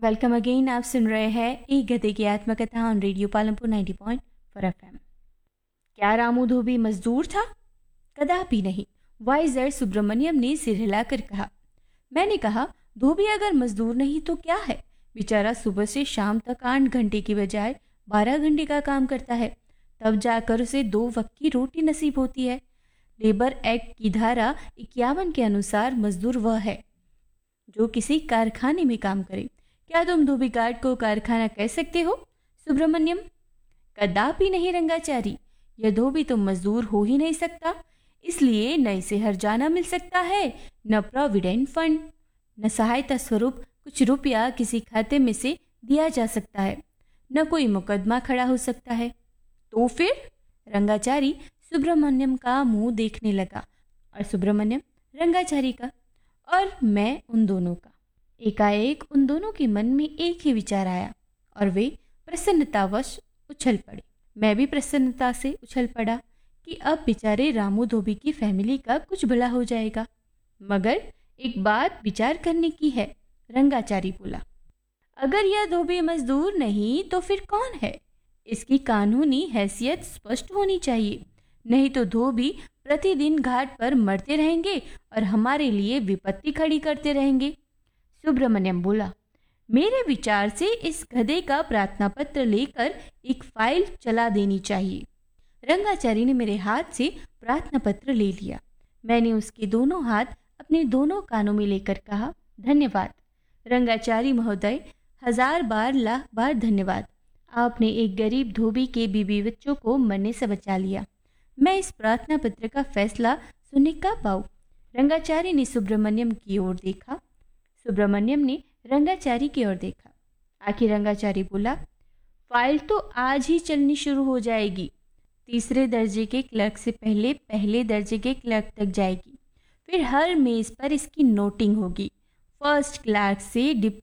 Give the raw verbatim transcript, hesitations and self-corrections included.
Welcome again. आप सुन रहे हैं एक गधे की आत्मकथा ऑन रेडियो पालमपुर नब्बे पॉइंट चार एफएम। क्या रामू धोबी मजदूर था? कदापि नहीं, वाइजर सुब्रमण्यम ने सिर हिलाकर कहा। मैंने कहा, धोबी अगर मजदूर नहीं तो क्या है? बेचारा सुबह से शाम तक आठ घंटे की बजाय बारह घंटे का काम करता है, तब जाकर उसे दो वक्त की रोटी नसीब होती है। लेबर एक्ट की धारा इक्यावन के अनुसार मजदूर वह है जो किसी कारखाने में काम करे। क्या तुम धोबी कार्ड को कारखाना कह सकते हो? सुब्रमण्यम: कदापि नहीं रंगाचारी, यह धोबी तो मजदूर हो ही नहीं सकता, इसलिए न इसे हर्जाना मिल सकता है, न प्रोविडेंट फंड, न सहायता स्वरूप कुछ रुपया किसी खाते में से दिया जा सकता है, न कोई मुकदमा खड़ा हो सकता है। तो फिर? रंगाचारी सुब्रमण्यम का मुंह देखने लगा और सुब्रमण्यम रंगाचारी का और मैं उन दोनों का। एकाएक उन दोनों के मन में एक ही विचार आया और वे प्रसन्नतावश उछल पड़े। मैं भी प्रसन्नता से उछल पड़ा कि अब बेचारे रामू धोबी की फैमिली का कुछ भला हो जाएगा। मगर एक बात विचार करने की है, रंगाचारी बोला। अगर यह धोबी मजदूर नहीं तो फिर कौन है? इसकी कानूनी हैसियत स्पष्ट होनी चाहिए, नहीं तो धोबी प्रतिदिन घाट पर मरते रहेंगे और हमारे लिए विपत्ति खड़ी करते रहेंगे। सुब्रमण्यम बोला, मेरे विचार से इस गधे का प्रार्थना पत्र लेकर एक फाइल चला देनी चाहिए। रंगाचारी ने मेरे हाथ से प्रार्थना पत्र ले लिया। मैंने उसके दोनों हाथ अपने दोनों कानों में लेकर कहा, धन्यवाद रंगाचारी महोदय, हजार बार लाख बार धन्यवाद। आपने एक गरीब धोबी के बीबी बच्चों को मरने से बचा लिया। मैं इस प्रार्थना पत्र का फैसला सुनने का पाऊं। रंगाचारी ने सुब्रमण्यम की ओर देखा, सुब्रमण्यम ने रंगाचारी की ओर देखा। आखिर रंगाचारी बोला, फाइल तो आज ही चलनी शुरू हो जाएगी। तीसरे दर्जे के क्लर्क से पहले पहले दर्जे के क्लर्क तक जाएगी, फिर हर मेज पर इसकी नोटिंग होगी। फर्स्ट क्लर्क से